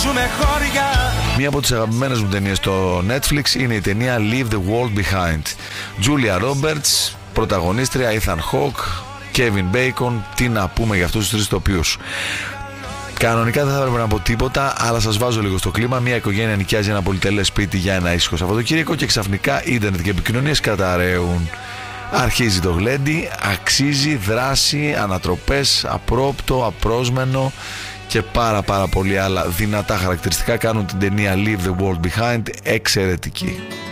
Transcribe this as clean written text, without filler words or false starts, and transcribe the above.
χτίζουμε χώρια. Μία από τις αγαπημένες μου ταινίες στο Netflix είναι η ταινία Leave the World Behind. Julia Roberts, πρωταγωνίστρια, Ethan Hawke, Kevin Bacon. Τι να πούμε για αυτούς τους τρεις τοπίους. Κανονικά δεν θα έπρεπε να πω τίποτα, αλλά σας βάζω λίγο στο κλίμα. Μια οικογένεια νοικιάζει ένα πολυτελές σπίτι για ένα ήσυχο Σαββατοκύριακο και ξαφνικά ίντερνετ και επικοινωνίες καταραίουν. Αρχίζει το γλέντι, αξίζει, δράση, ανατροπές, απρόπτο, απρόσμενο και πάρα πολύ άλλα δυνατά χαρακτηριστικά κάνουν την ταινία Leave the World Behind εξαιρετική.